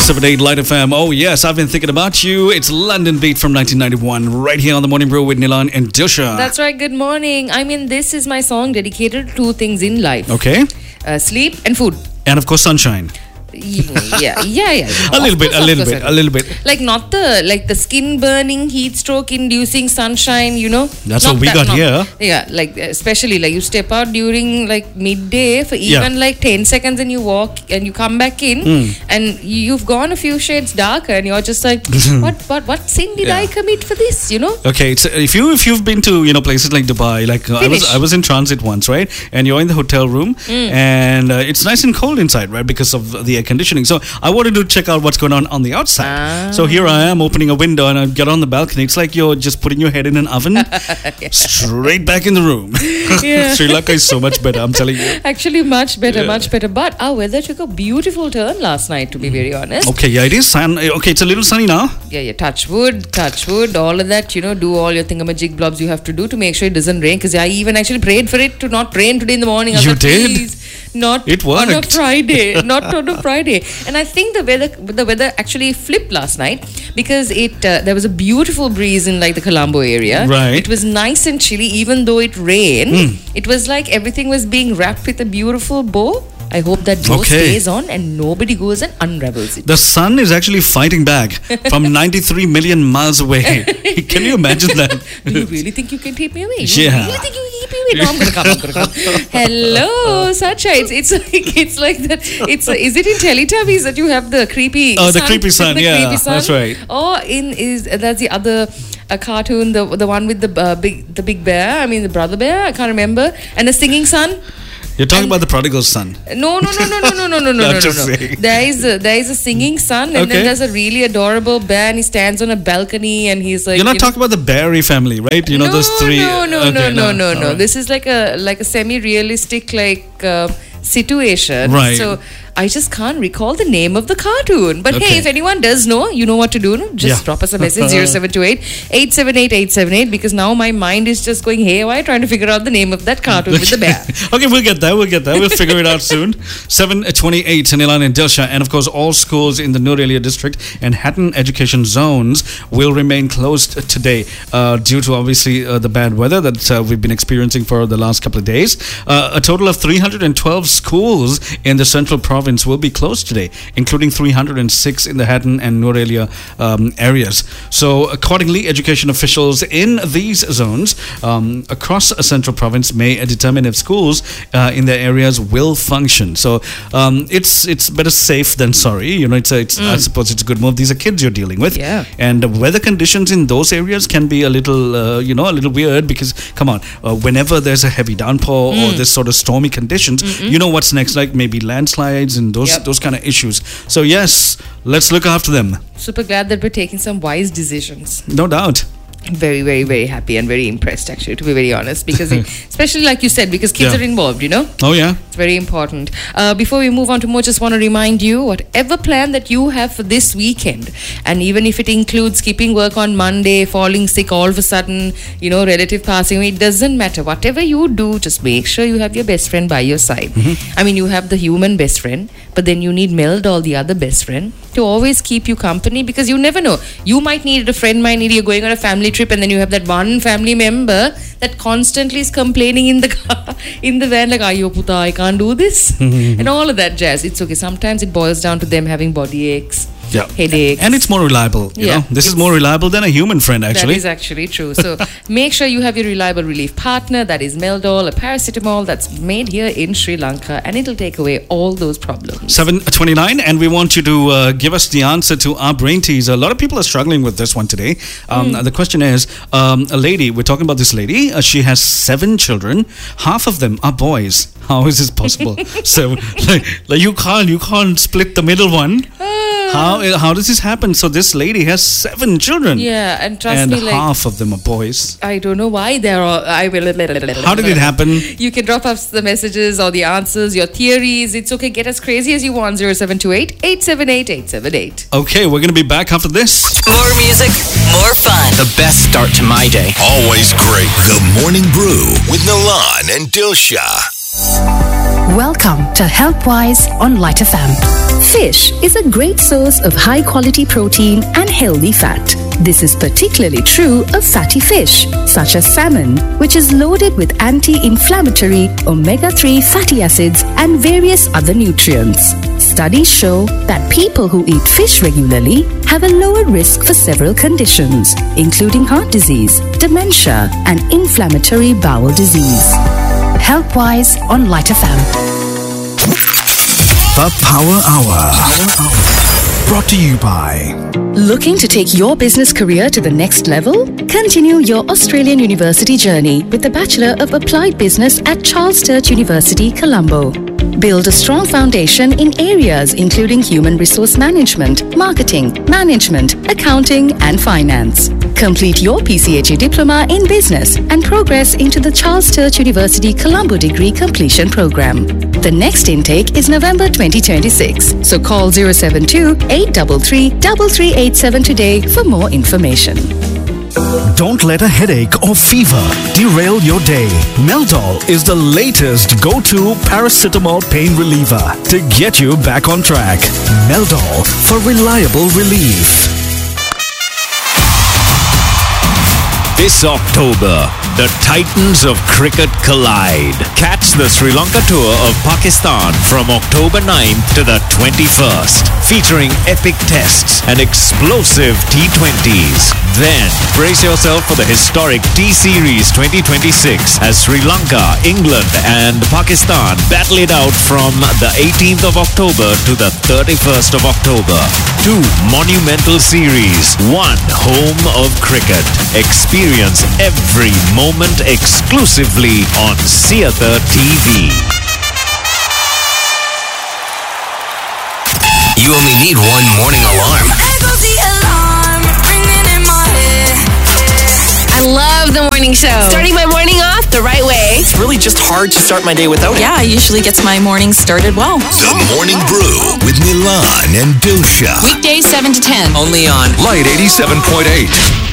1078 Light FM. Oh yes, I've been thinking about you. It's London Beat from 1991, right here on the Morning Brew with Nilan and Dilsha. That's right. Good morning. I mean, this is my song dedicated to two things in life. Okay. Sleep and food. And of course, sunshine. Yeah. A little bit. Like not the skin burning, heat stroke inducing sunshine, That's not what we got here. Yeah, like especially like you step out during like midday for even like 10 seconds and you walk and you come back in and you've gone a few shades darker and you're just like, what sin did I commit for this, Okay, it's, if you've been to places like Dubai, like I was in transit once, right? And you're in the hotel room and it's nice and cold inside, right? Because of the air conditioning. So I wanted to check out what's going on the outside. So here I am opening a window and I get on the balcony. It's like you're just putting your head in an oven, straight back in the room. Sri Lanka is so much better, I'm telling you. Actually, much better. But our weather took a beautiful turn last night, to be very honest. Okay, yeah, it is sun. Okay, it's a little sunny now. Yeah, touch wood, all of that, do all your thingamajig blobs you have to do to make sure it doesn't rain. Because I even actually prayed for it to not rain today in the morning. You did? Please, not it worked. On a Friday. Not on a Friday. And I think the weather actually flipped last night because there was a beautiful breeze in like the Colombo area. Right. It was nice and chilly even though it rained. It was like everything was being wrapped with a beautiful bow. I hope that bow stays on and nobody goes and unravels it. The sun is actually fighting back from 93 million miles away. Can you imagine that? Do you really think you can keep me away? Yeah. You really think you can keep me away? No, I'm gonna come. Hello, Sacha. It's like that. Is it in Teletubbies that you have the creepy sun? Oh, the creepy sun. Creepy sun? That's right. Or that's the other cartoon, the one with the big bear. I mean the brother bear. I can't remember. And the singing sun. You're talking about the prodigal son. No. There is a singing son, and then there's a really adorable bear, and he stands on a balcony, and he's like. You're not talking about the Barry family, right? Those three. No. This is like a semi-realistic situation. Right. So I just can't recall the name of the cartoon. But hey, if anyone does know, you know what to do. No? Just drop us a message 0728 878 878 because now my mind is just going haywire trying to figure out the name of that cartoon with the bear. Okay, we'll get there. We'll figure it out soon. 728 Nilan and Dilsha, and of course all schools in the Noor district and Hatton education zones will remain closed today due to obviously the bad weather that we've been experiencing for the last couple of days. A total of 312 schools in the central province will be closed today, including 306 in the Hatton and Noor areas. So accordingly, education officials in these zones across a central province may determine if schools in their areas will function. So it's better safe than sorry. I suppose it's a good move. These are kids you're dealing with, and the weather conditions in those areas can be a little a little weird because come on, whenever there's a heavy downpour or this sort of stormy conditions, you know what's next, like maybe landslides and those kind of issues. So yes, let's look after them. Super glad that we're taking some wise decisions. No doubt. Very, very, very happy and very impressed, actually, to be very honest, because especially like you said, because kids are involved, Oh yeah, it's very important. Before we move on to more, just want to remind you, whatever plan that you have for this weekend, and even if it includes skipping work on Monday, falling sick all of a sudden, relative passing away, it doesn't matter. Whatever you do, just make sure you have your best friend by your side. I mean, you have the human best friend, but then you need Meldol, the other best friend, to always keep you company, because you never know. You might need a friend, might need, you're going on a family trip, and then you have that one family member that constantly is complaining in the car, in the van, like, ayo puta, I can't do this, and all of that jazz. It's okay. Sometimes it boils down to them having body aches, headaches, and it's more reliable. This is more reliable than a human friend, actually. That is actually true. So make sure you have your reliable relief partner. That is Meldol, a paracetamol that's made here in Sri Lanka, and it'll take away all those problems. 729, and we want you to give us the answer to our brain tease. A lot of people are struggling with this one today. The question is, a lady, we're talking about this lady, she has 7 children, half of them are boys. How is this possible? So like you can't split the middle one. How does this happen? So this lady has 7 children. Yeah, and trust me, like, half of them are boys. I don't know why they're all. How did it happen? You can drop us the messages or the answers, your theories. It's okay. Get as crazy as you want. 0728 878 878. Okay, we're going to be back after this. More music, more fun. The best start to my day. Always great. The Morning Brew with Nilan and Dilsha. Welcome to HealthWise on Light FM. Fish is a great source of high-quality protein and healthy fat. This is particularly true of fatty fish, such as salmon, which is loaded with anti-inflammatory omega-3 fatty acids and various other nutrients. Studies show that people who eat fish regularly have a lower risk for several conditions, including heart disease, dementia, and inflammatory bowel disease. HealthWise on Light FM. The Power Hour. Brought to you by... Looking to take your business career to the next level? Continue your Australian university journey with the Bachelor of Applied Business at Charles Sturt University, Colombo. Build a strong foundation in areas including human resource management, marketing, management, accounting, and finance. Complete your PCHE diploma in business and progress into the Charles Sturt University Colombo degree completion program. The next intake is November 2026. So call 072-833-3387 today for more information. Don't let a headache or fever derail your day. Meldol is the latest go-to paracetamol pain reliever to get you back on track. Meldol for reliable relief. This October, the Titans of cricket collide. Catch the Sri Lanka tour of Pakistan from October 9th to the 21st, featuring epic tests and explosive T20s. Then, brace yourself for the historic T-Series 2026 as Sri Lanka, England and Pakistan battle it out from the 18th of October to the 31st of October. 2 monumental series, 1 home of cricket. Experience every moment exclusively on Seatha TV. You only need one morning alarm. I love the morning show. Starting my morning off the right way. It's really just hard to start my day without it. Yeah, usually gets my morning started well. The Morning Brew with Milan and Dosha. Weekdays 7 to 10. Only on Light 87.8.